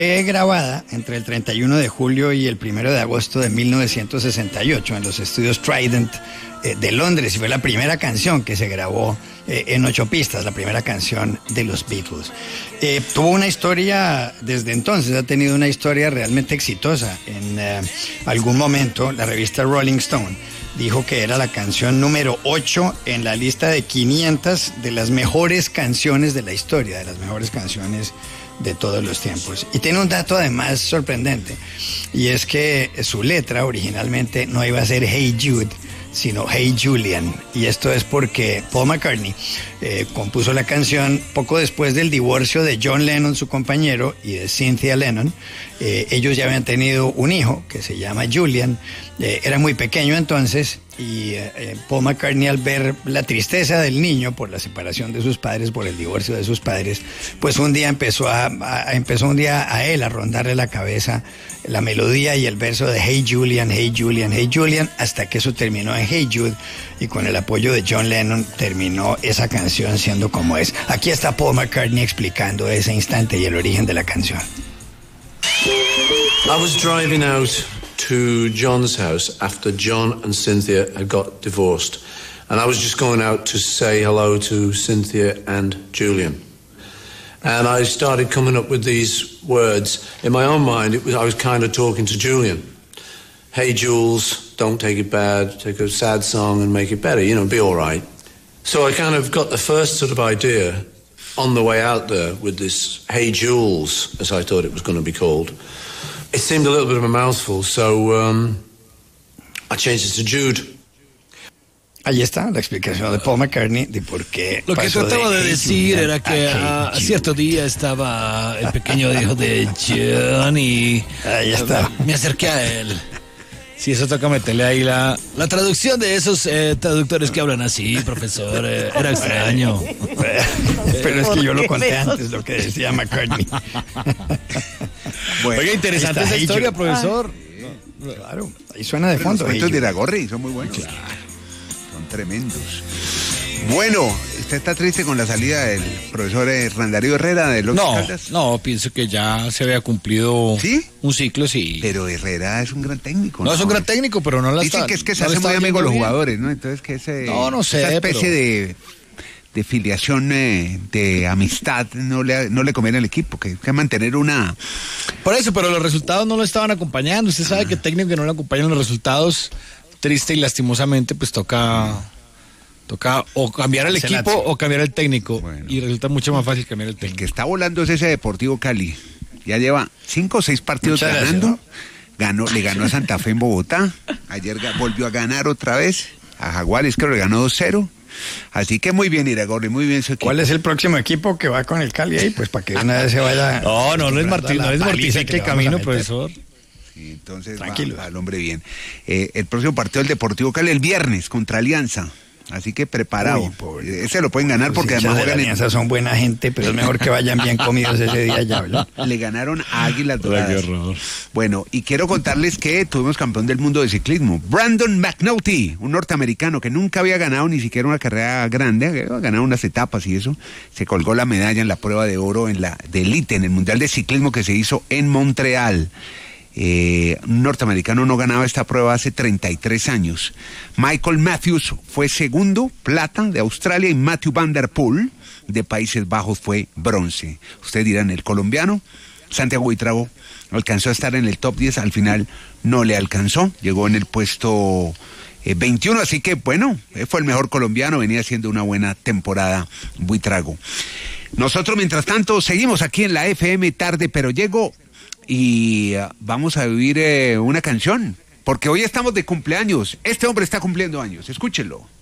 grabada entre el 31 de julio y el 1 de agosto de 1968 en los estudios Trident de Londres, y fue la primera canción que se grabó en 8 pistas, la primera canción de los Beatles. Tuvo una historia, desde entonces ha tenido una historia realmente exitosa. En algún momento la revista Rolling Stone dijo que era la canción número 8 en la lista de 500 de las mejores canciones de la historia, de las mejores canciones de todos los tiempos. Y tiene un dato además sorprendente, y es que su letra originalmente no iba a ser Hey Jude, sino Hey Julian, y esto es porque Paul McCartney compuso la canción poco después del divorcio de John Lennon, su compañero, y de Cynthia Lennon. Ellos ya habían tenido un hijo que se llama Julian, era muy pequeño entonces, y Paul McCartney, al ver la tristeza del niño por la separación de sus padres, por el divorcio de sus padres, pues un día empezó a él a rondarle la cabeza la melodía y el verso de Hey Julian, Hey Julian, Hey Julian, hasta que eso terminó en Hey Jude, y con el apoyo de John Lennon terminó esa canción siendo como es. Aquí está Paul McCartney explicando ese instante y el origen de la canción. I was driving out to John's house after John and Cynthia had got divorced, and I was just going out to say hello to Cynthia and Julian. And I started coming up with these words. In my own mind, I was kind of talking to Julian. Hey, Jules, don't take it bad. Take a sad song and make it better. You know, be all right. So I kind of got the first sort of idea on the way out there with this Hey, Jules, as I thought it was going to be called. It seemed a little bit of a mouthful, so I changed it to Jude. Ahí está la explicación de Paul McCartney de por qué. Lo que trataba de decir era que a cierto día estaba el pequeño hijo de John y ahí está. Me acerqué a él. Sí, eso toca meterle ahí la traducción de esos traductores que hablan así, profesor. Era extraño. Pero es que yo lo conté antes, lo que decía McCartney. Bueno, oiga, interesante esa historia, profesor. Claro, ahí suena de fondo. Los cuentos de Iragorri son muy buenos. Claro. Son tremendos. Bueno, ¿usted está triste con la salida del profesor Hernán-Darío Herrera de Los Caldas? No, pienso que ya se había cumplido un ciclo, sí. Pero Herrera es un gran técnico. No, es un gran técnico, pero no la dicen está. Dicen que se hace muy amigo de los jugadores, ¿no? Entonces que esa especie de filiación, de amistad, no le conviene al equipo, que mantener una... Por eso, pero los resultados no lo estaban acompañando. Usted sabe que técnico que no le acompañan los resultados, triste y lastimosamente, pues toca o cambiar el equipo o cambiar el técnico. Bueno, y resulta mucho más fácil cambiar el técnico. El que está volando es ese Deportivo Cali. Ya lleva 5 o 6 partidos ganando. Le ganó a Santa Fe en Bogotá. Ayer volvió a ganar otra vez. A Jaguares creo que le ganó 2-0. Así que muy bien, Iragorri, muy bien su equipo. ¿Cuál es el próximo equipo que va con el Cali ahí? Pues para que una vez se vaya... No es Martín, no es Mortiseque el camino, profesor. Sí, entonces tranquilo. Va el hombre bien. El próximo partido del Deportivo Cali el viernes contra Alianza. Así que preparado. Ese lo pueden ganar porque además juegan Alianza, son buena gente, pero es mejor que vayan bien comidos ese día ya, ¿verdad? Le ganaron a Águilas Doradas. Bueno, y quiero contarles que tuvimos campeón del mundo de ciclismo. Brandon McNulty, un norteamericano que nunca había ganado ni siquiera una carrera grande, había ganado unas etapas y eso. Se colgó la medalla en la prueba de oro de élite en el Mundial de Ciclismo que se hizo en Montreal. Un norteamericano no ganaba esta prueba hace 33 años. Michael Matthews fue segundo, plata, de Australia, y Matthew Van Der Poel de Países Bajos fue bronce. Ustedes dirán, el colombiano Santiago Buitrago alcanzó a estar en el top 10, al final no le alcanzó, llegó en el puesto 21, así que bueno, fue el mejor colombiano, venía haciendo una buena temporada Buitrago. Nosotros mientras tanto seguimos aquí en la FM Tarde Pero Llego y vamos a vivir una canción, porque hoy estamos de cumpleaños. Este hombre está cumpliendo años, escúchenlo.